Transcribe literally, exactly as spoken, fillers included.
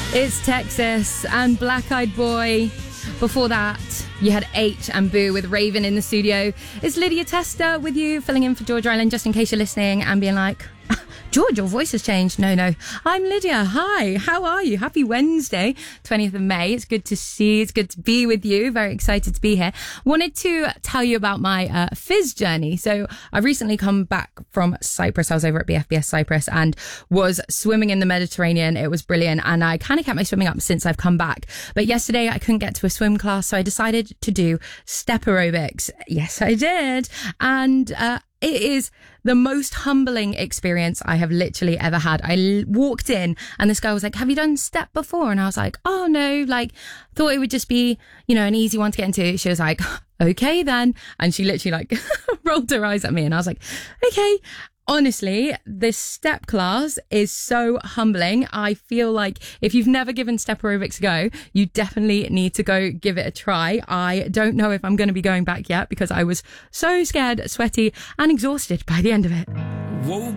It's Texas and Black Eyed Boy. Before that, you had H and Boo with Raven in the studio. It's Lydia Tester with you, filling in for George Island, just in case you're listening and being like, George, your voice has changed. No, no. I'm Lydia. Hi. How are you? Happy Wednesday, twentieth of May. It's good to see. It's good to be with you. Very excited to be here. Wanted to tell you about my uh, Fizz journey. So I've recently come back from Cyprus. I was over at B F B S Cyprus and was swimming in the Mediterranean. It was brilliant. And I kind of kept my swimming up since I've come back. But yesterday I couldn't get to a swim class. So I decided to do step aerobics. Yes, I did. And, uh, it is the most humbling experience I have literally ever had. I l- walked in and this guy was like, have you done step before? And I was like, oh no, like thought it would just be, you know, an easy one to get into. She was like, okay then. And she literally like rolled her eyes at me and I was like, okay. Honestly, this step class is so humbling. I feel like if you've never given step aerobics a go, you definitely need to go give it a try. I don't know if I'm going to be going back yet because I was so scared, sweaty and exhausted by the end of it. Woke